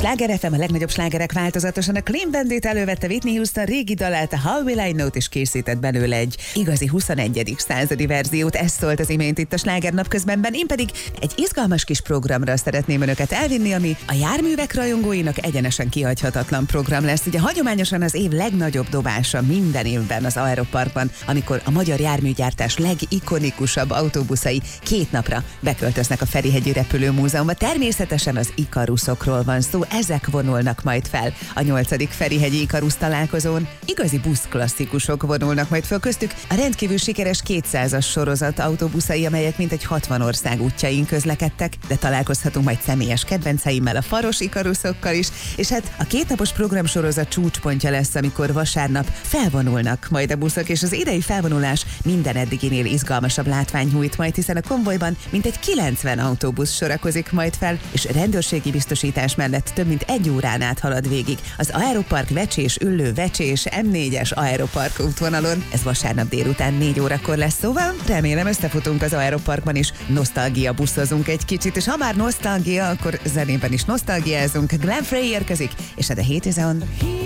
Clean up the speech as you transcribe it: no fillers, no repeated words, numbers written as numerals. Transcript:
Sláger FM, a legnagyobb slágerek változatosan. A Clean Bandit elővette Whitney Houston régi dalát, a How Will I Know-t, és készített belőle egy igazi 21. századi verziót. Ez szólt az imént itt a Sláger napközbenben. Én pedig egy izgalmas kis programra szeretném önöket elvinni, ami a járművek rajongóinak egyenesen kihagyhatatlan program lesz. Ugye hagyományosan az év legnagyobb dobása minden évben az Aeroparkban, amikor a magyar járműgyártás legikonikusabb autóbuszai 2 napra beköltöznek a Ferihegyi Repülőmúzeumba. Természetesen az Ikaruszokról van szó, ezek vonulnak majd fel a 8. Ferihegyi Ikarusz találkozón. Igazi buszklasszikusok vonulnak majd fel, köztük a rendkívül sikeres 200-as sorozat autóbuszai, amelyek mintegy 60 ország útjain közlekedtek, de találkozhatunk majd személyes kedvenceimmel, a faros Ikaruszokkal is, és hát a 2 napos programsorozat csúcspontja lesz, amikor vasárnap felvonulnak majd a buszok, és az idei felvonulás minden eddiginél izgalmasabb látvány nyújt majd, hiszen a konvojban mintegy 90 autóbusz sorakozik majd fel, és rendőrségi biztosítás mellett több mint 1 órán át halad végig az Aeropark Vecsés-Üllő Vecsés M4-es Aeropark útvonalon. Ez vasárnap délután 4 órakor lesz, szóval remélem összefutunk az Aeroparkban is, nosztalgia buszozunk egy kicsit, és ha már nosztalgia, akkor zenében is nosztalgiázunk. Glenn Frey érkezik, és a The Heat Is On.